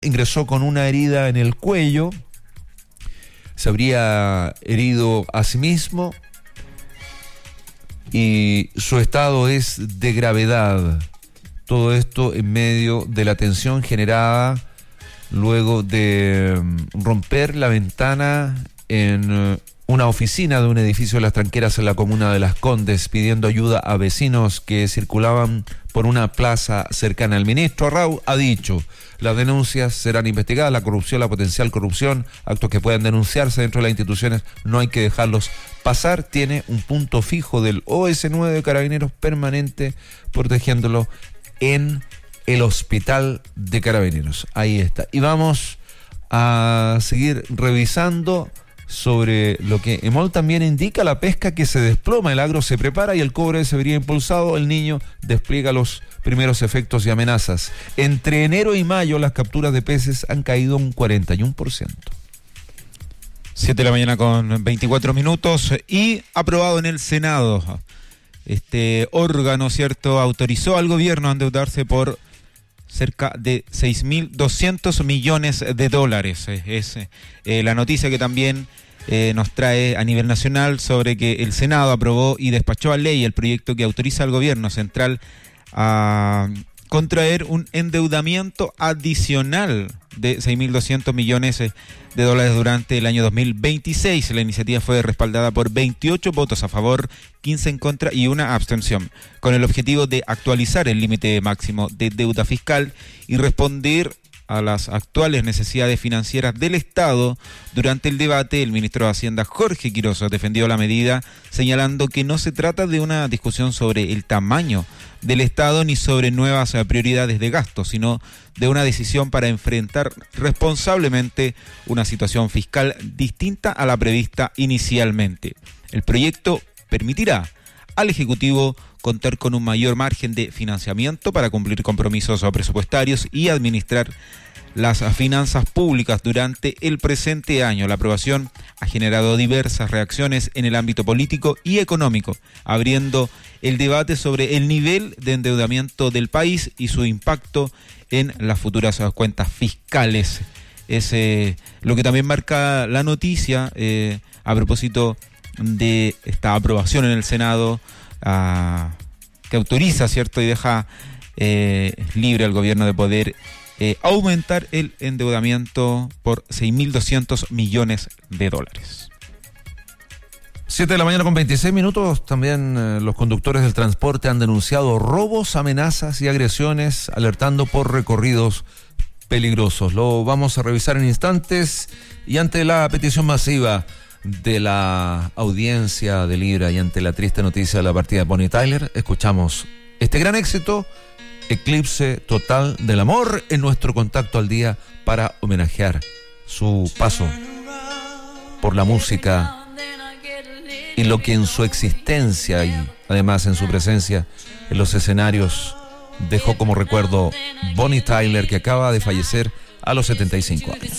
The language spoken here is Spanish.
ingresó con una herida en el cuello, se habría herido a sí mismo y su estado es de gravedad. Todo esto en medio de la tensión generada luego de romper la ventana en una oficina de un edificio de Las Tranqueras en la comuna de Las Condes, pidiendo ayuda a vecinos que circulaban por una plaza cercana. El ministro Arrau ha dicho: las denuncias serán investigadas, la corrupción, la potencial corrupción, actos que puedan denunciarse dentro de las instituciones, no hay que dejarlos pasar. Tiene un punto fijo del OS9 de Carabineros permanente protegiéndolo en el hospital de Carabineros. Ahí está. Y vamos a seguir revisando sobre lo que EMOL también indica: la pesca que se desploma, el agro se prepara y el cobre se vería impulsado. El Niño despliega los primeros efectos y amenazas. Entre enero y mayo las capturas de peces han caído un 41%. 7 de la mañana con 24 minutos y aprobado en el Senado. Este órgano, ¿cierto?, autorizó al gobierno a endeudarse por cerca de 6.200 millones de dólares. Es la noticia que también nos trae a nivel nacional sobre que el Senado aprobó y despachó a ley el proyecto que autoriza al gobierno central a contraer un endeudamiento adicional de 6.200 millones de dólares durante el año 2026. La iniciativa fue respaldada por 28 votos a favor, 15 en contra y una abstención, con el objetivo de actualizar el límite máximo de deuda fiscal y responder a las actuales necesidades financieras del Estado. Durante el debate, el ministro de Hacienda, Jorge Quiroz, defendió la medida, señalando que no se trata de una discusión sobre el tamaño del Estado ni sobre nuevas prioridades de gasto, sino de una decisión para enfrentar responsablemente una situación fiscal distinta a la prevista inicialmente. El proyecto permitirá al Ejecutivo contar con un mayor margen de financiamiento para cumplir compromisos presupuestarios y administrar las finanzas públicas durante el presente año. La aprobación ha generado diversas reacciones en el ámbito político y económico, abriendo el debate sobre el nivel de endeudamiento del país y su impacto en las futuras cuentas fiscales. Es lo que también marca la noticia a propósito de esta aprobación en el Senado que autoriza, ¿cierto?, y deja libre al gobierno de poder aumentar el endeudamiento por 6.200 millones de dólares. 7 de la mañana con 26 minutos. También los conductores del transporte han denunciado robos, amenazas y agresiones, alertando por recorridos peligrosos. Lo vamos a revisar en instantes. Y ante la petición masiva de la audiencia de Libra y ante la triste noticia de la partida de Bonnie Tyler, escuchamos este gran éxito, Eclipse Total del Amor, en nuestro contacto al día para homenajear su paso por la música y lo que en su existencia y además en su presencia en los escenarios dejó como recuerdo Bonnie Tyler, que acaba de fallecer a los 75 años.